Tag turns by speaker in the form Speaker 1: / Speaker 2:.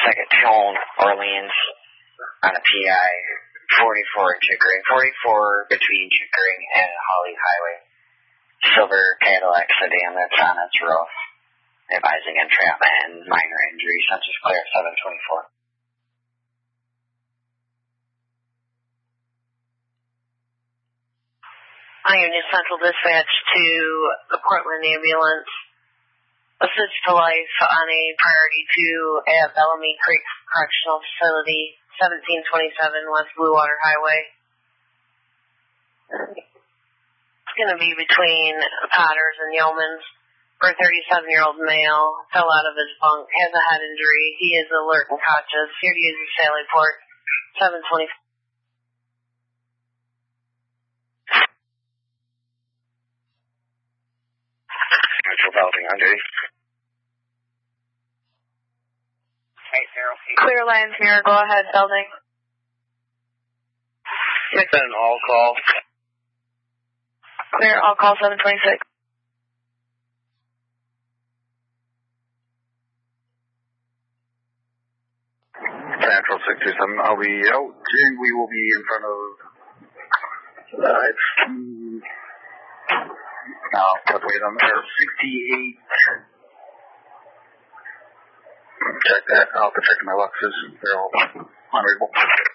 Speaker 1: second tone, Orleans, on a PI, 44 Chickering, 44 between Chickering and Holly Highway. Silver Cadillac sedan that's on its roof. Advising entrapment and minor injury. Census clear at 724.
Speaker 2: Union Central Dispatch to the Portland Ambulance. Assist to life on a priority 2 at Bellamy Creek Correctional Facility, 1727 West Blue Water Highway. It's going to be between Potters and Yeomans. For a 37-year-old male, fell out of his bunk, has a head injury. He is alert and conscious. Here to use the Sally Port, 724.
Speaker 1: On duty.
Speaker 2: Clear lines, Mirror. Go ahead, Belding.
Speaker 1: Make that an all call.
Speaker 2: Clear, all call 726.
Speaker 3: Central 627. I'll be out and we will be in front of wait on there. 68. Check that. I'll have to check my Luxes. They're all unreadable.